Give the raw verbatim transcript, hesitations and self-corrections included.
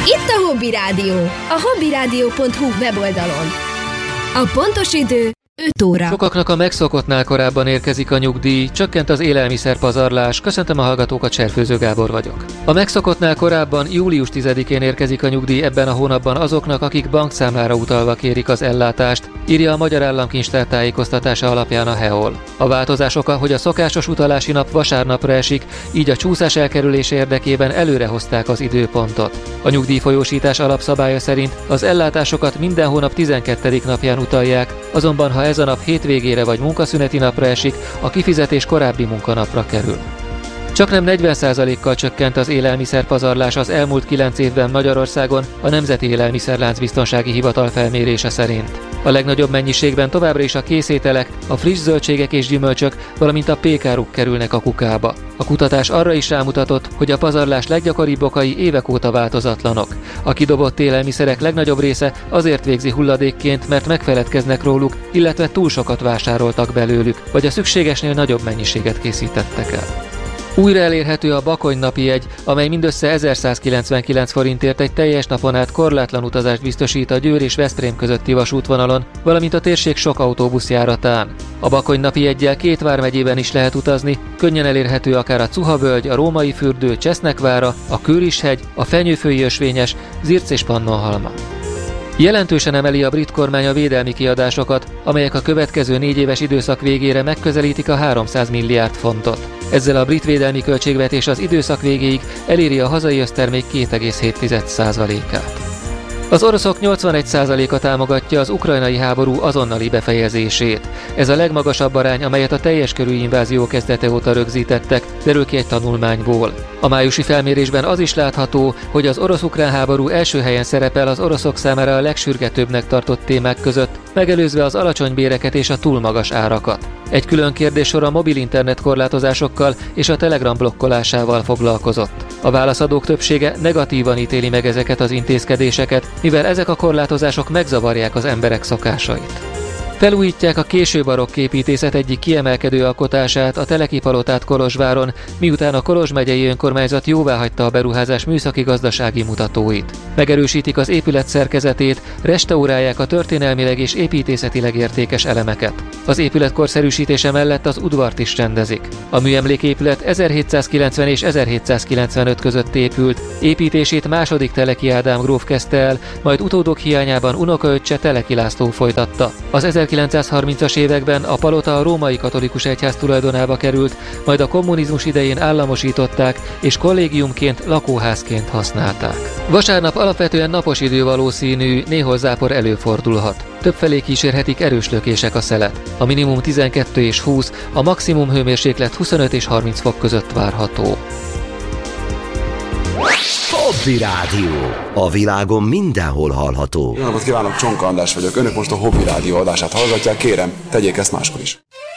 Itt a Hobby Rádió, a hobbyradio pont hu weboldalon. A pontos idő öt óra. Sokaknak a megszokottnál korábban érkezik a nyugdíj, csökkent az élelmiszerpazarlás. Köszöntöm a hallgatókat, Cserfőző Gábor vagyok. A megszokottnál korábban július tizedikén érkezik a nyugdíj ebben a hónapban azoknak, akik bankszámlára utalva kérik az ellátást, írja a Magyar Államkincstár tájékoztatása alapján a há e o el. A változások, hogy a szokásos utalási nap vasárnapra esik, így a csúszás elkerülése érdekében előrehozták az időpontot. A nyugdíjfolyósítás alapszabálya szerint az ellátásokat minden hónap tizenkettedik napján utalják, azonban ha ez a nap hétvégére vagy munkaszüneti napra esik, a kifizetés korábbi munkanapra kerül. Csaknem negyven százalékkal csökkent az élelmiszerpazarlás az elmúlt kilenc évben Magyarországon a Nemzeti Élelmiszerláncbiztonsági Hivatal felmérése szerint. A legnagyobb mennyiségben továbbra is a készételek, a friss zöldségek és gyümölcsök, valamint a pékáruk kerülnek a kukába. A kutatás arra is rámutatott, hogy a pazarlás leggyakoribb okai évek óta változatlanok. A kidobott élelmiszerek legnagyobb része azért végzi hulladékként, mert megfeledkeznek róluk, illetve túl sokat vásároltak belőlük, vagy a szükségesnél nagyobb mennyiséget készítettek el. Újra elérhető a Bakony napi jegy, amely mindössze ezerszázkilencvenkilenc forintért egy teljes napon át korlátlan utazást biztosít a Győr és Veszprém közötti vasútvonalon, valamint a térség sok autóbuszjáratán. A Bakony napi jeggyel két vármegyében is lehet utazni, könnyen elérhető akár a Cuha-völgy, a Római fürdő, Csesznek-vára, a Kőris-hegy, a Fenyőfői ösvényes, Zirc és Pannonhalma. Jelentősen emeli a brit kormány a védelmi kiadásokat, amelyek a következő négy éves időszak végére megközelítik a háromszáz milliárd fontot. Ezzel a brit védelmi költségvetés az időszak végéig eléri a hazai össztermék két egész hét százalékát. Az oroszok nyolcvanegy százaléka támogatja az ukrajnai háború azonnali befejezését. Ez a legmagasabb arány, amelyet a teljes körű invázió kezdete óta rögzítettek, derül ki egy tanulmányból. A májusi felmérésben az is látható, hogy az orosz-ukrán háború első helyen szerepel az oroszok számára a legsürgetőbbnek tartott témák között, megelőzve az alacsony béreket és a túl magas árakat. Egy külön kérdéssor a mobil internet korlátozásokkal és a Telegram blokkolásával foglalkozott. A válaszadók többsége negatívan ítéli meg ezeket az intézkedéseket, mivel ezek a korlátozások megzavarják az emberek szokásait. Felújítják a késő barokk építészet egyik kiemelkedő alkotását, a Teleki palotát Kolozsváron, miután a Kolozs megyei önkormányzat jóváhagyta a beruházás műszaki-gazdasági mutatóit. Megerősítik az épület szerkezetét, restaurálják a történelmileg és építészetileg értékes elemeket. Az épület korszerűsítése mellett az udvart is rendezik. A műemléképület ezerhétszázkilencven és ezerhétszázkilencvenöt között épült, építését második Teleki Ádám gróf kezdte el, majd utódok hiányában unokaöccse Teleki László folytatta. Az ezerkilencszázharmincas években a palota a római katolikus egyház tulajdonába került, majd a kommunizmus idején államosították és kollégiumként, lakóházként használták. Vasárnap alapvetően napos idő valószínű, néhol zápor előfordulhat. Többfelé kísérhetik erős lökések a szelet. A minimum tizenkettő és húsz, a maximum hőmérséklet huszonöt és harminc fok között várható. Hobby Rádió. A világon mindenhol hallható. Jó napot kívánok, Csonka András vagyok. Önök most a Hobby Rádió adását hallgatják. Kérem, tegyék ezt máskor is.